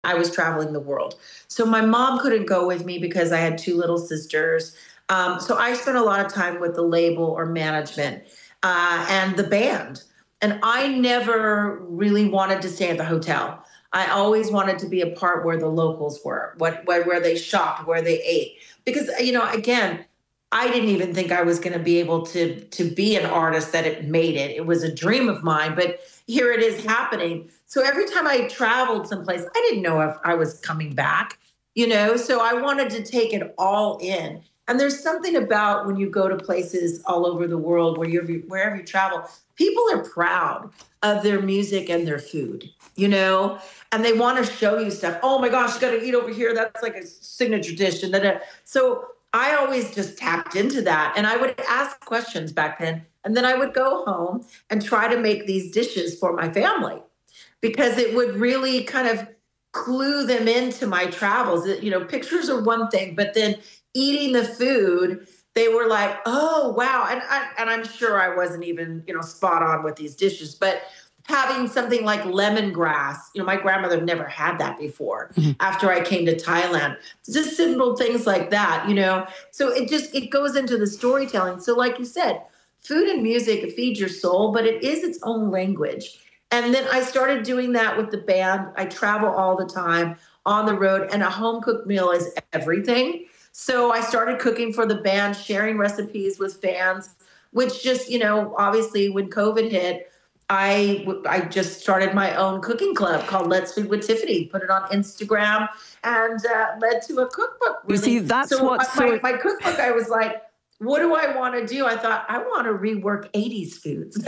I was traveling the world. So my mom couldn't go with me because I had two little sisters. So I spent a lot of time with the label or management and the band. And I never really wanted to stay at the hotel. I always wanted to be a part where the locals were, where they shopped, where they ate. Because, again, I didn't even think I was going to be able to be an artist that it made it. It was a dream of mine, but here it is happening. So every time I traveled someplace, I didn't know if I was coming back, so I wanted to take it all in. And there's something about when you go to places all over the world wherever you travel, people are proud of their music and their food, and they want to show you stuff. Oh my gosh, you got to eat over here. That's like a signature dish. So I always just tapped into that. And I would ask questions back then. And then I would go home and try to make these dishes for my family because it would really kind of clue them into my travels. Pictures are one thing, but then eating the food, they were like, oh, wow. And I'm sure I wasn't even, spot on with these dishes, but having something like lemongrass, my grandmother never had that before after I came to Thailand. Just simple things like that, So it goes into the storytelling. So like you said, food and music feed your soul, but it is its own language. And then I started doing that with the band. I travel all the time on the road, and a home cooked meal is everything. So I started cooking for the band, sharing recipes with fans, which just, obviously when COVID hit, I just started my own cooking club called Let's Food with Tiffany, put it on Instagram, and led to a cookbook. Really. You see, that's my cookbook. I was like, what do I want to do? I thought I want to rework 80s foods.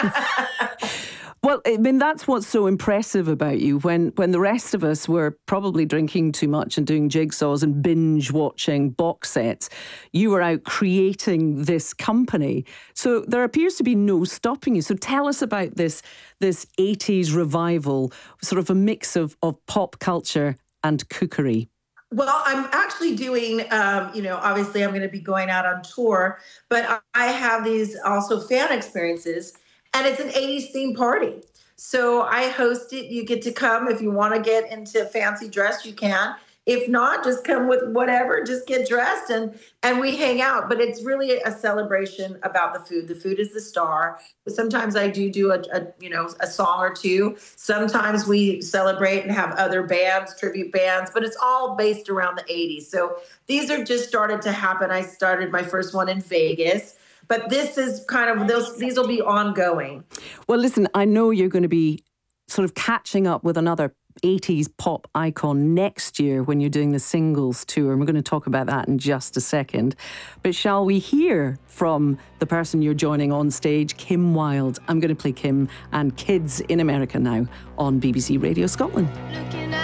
Well, I mean, that's what's so impressive about you. When the rest of us were probably drinking too much and doing jigsaws and binge watching box sets, you were out creating this company. So there appears to be no stopping you. So tell us about this 80s revival, sort of a mix of pop culture and cookery. Well, I'm actually doing, obviously I'm going to be going out on tour, but I have these also fan experiences. And it's an 80s theme party. So I host it. You get to come. If you want to get into fancy dress, you can. If not, just come with whatever. Just get dressed and we hang out. But it's really a celebration about the food. The food is the star. Sometimes I do a song or two. Sometimes we celebrate and have other bands, tribute bands, but it's all based around the 80s. So these are just started to happen. I started my first one in Vegas. But this is kind of, these will be ongoing. Well, listen, I know you're going to be sort of catching up with another 80s pop icon next year when you're doing the singles tour. And we're going to talk about that in just a second. But shall we hear from the person you're joining on stage, Kim Wilde? I'm going to play Kim and Kids in America now on BBC Radio Scotland.